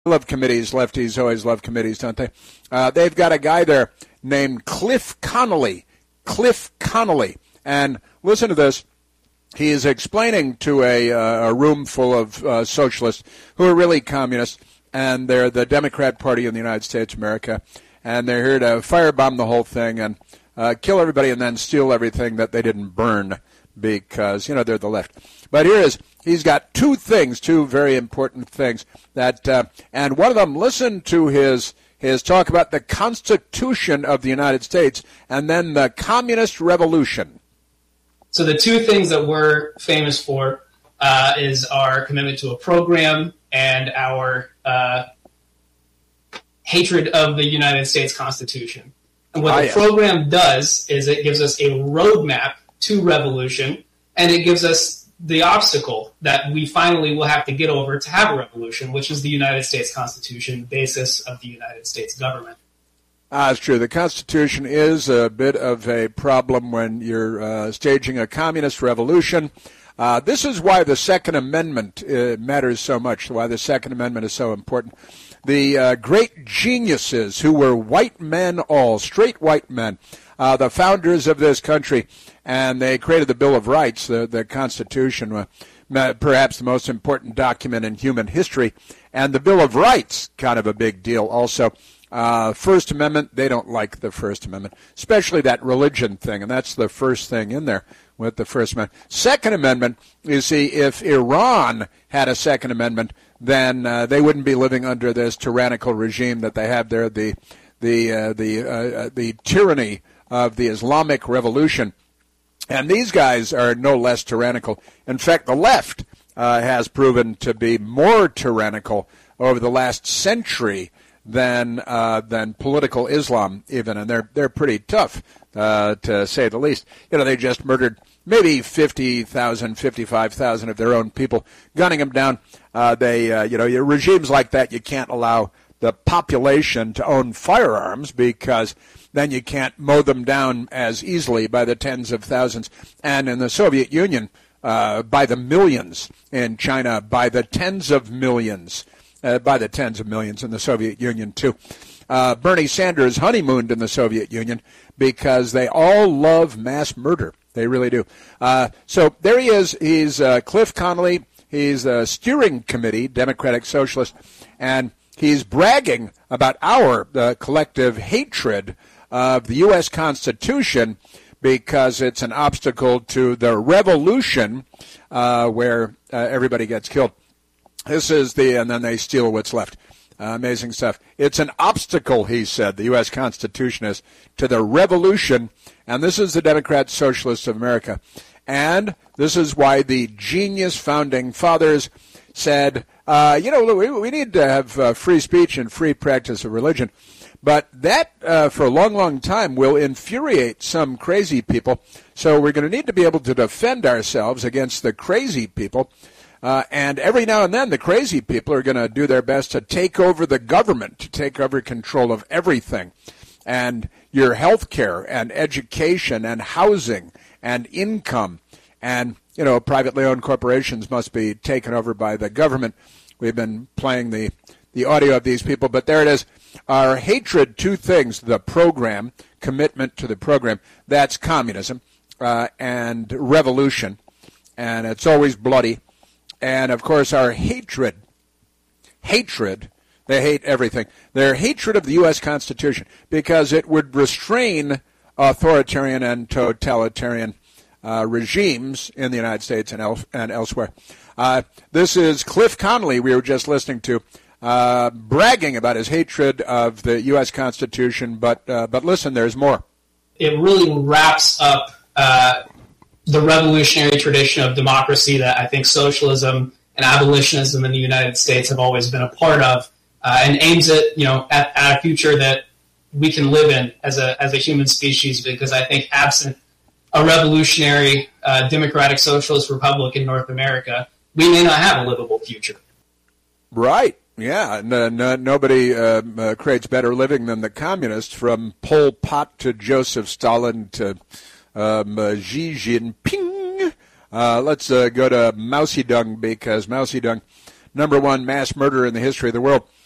love committees. Lefties always love committees, don't they? They've got a guy there named Cliff Connolly. Cliff Connolly. And listen to this. He is explaining to a room full of socialists who are really communists, and they're the Democrat Party in the United States of America, and they're here to firebomb the whole thing and kill everybody and then steal everything that they didn't burn because, they're the left. But here is, he's got two very important things that, and one of them, listen to his talk about the Constitution of the United States and then the Communist Revolution. So the two things that we're famous for is our commitment to a program and our hatred of the United States Constitution. And what the program does is it gives us a roadmap to revolution, and it gives us the obstacle that we finally will have to get over to have a revolution, which is the United States Constitution, basis of the United States government. It's true. The Constitution is a bit of a problem when you're staging a communist revolution. This is why the Second Amendment matters so much, why the Second Amendment is so important. The great geniuses who were white men all, straight white men, the founders of this country, and they created the Bill of Rights, the Constitution, perhaps the most important document in human history, and the Bill of Rights, kind of a big deal also. First Amendment, they don't like the First Amendment, especially that religion thing, and that's the first thing in there with the First Amendment. Second Amendment, you see, if Iran had a Second Amendment, then they wouldn't be living under this tyrannical regime that they have there, the tyranny of the Islamic Revolution. And these guys are no less tyrannical. In fact, the left has proven to be more tyrannical over the last century than political Islam even, and they're pretty tough to say the least. They just murdered maybe 50,000, 55,000 of their own people, gunning them down. Regimes like that, you can't allow the population to own firearms because then you can't mow them down as easily by the tens of thousands. And in the Soviet Union, by the millions. In China, by the tens of millions. By the tens of millions in the Soviet Union, too. Bernie Sanders honeymooned in the Soviet Union because they all love mass murder. They really do. So there he is. He's Cliff Connolly. He's a steering committee, Democratic Socialist, and he's bragging about our collective hatred of the U.S. Constitution because it's an obstacle to the revolution where everybody gets killed. This is and then they steal what's left. Amazing stuff. It's an obstacle, he said, the U.S. Constitution is, to the revolution, and this is the Democrat Socialists of America. And this is why the genius founding fathers said, we need to have free speech and free practice of religion. But that, for a long, long time, will infuriate some crazy people. So we're going to need to be able to defend ourselves against the crazy people. And every now and then, the crazy people are going to do their best to take over the government, to take over control of everything. And your health care and education and housing and income. And, privately owned corporations must be taken over by the government. We've been playing the audio of these people, but there it is. Our hatred, two things, the program, commitment to the program, that's communism, and revolution, and it's always bloody. And, of course, our hatred, they hate everything. Their hatred of the U.S. Constitution, because it would restrain authoritarian and totalitarian regimes in the United States and elsewhere. This is Cliff Connolly we were just listening to, bragging about his hatred of the U.S. Constitution, but listen, there's more. It really wraps up the revolutionary tradition of democracy that I think socialism and abolitionism in the United States have always been a part of, and aims at a future that we can live in as a human species. Because I think absent a revolutionary democratic socialist republic in North America, we may not have a livable future. Right. Yeah, nobody creates better living than the communists, from Pol Pot to Joseph Stalin to Xi Jinping. Let's go to Mousy Dung, because Mousy Dung, #1 mass murderer in the history of the world.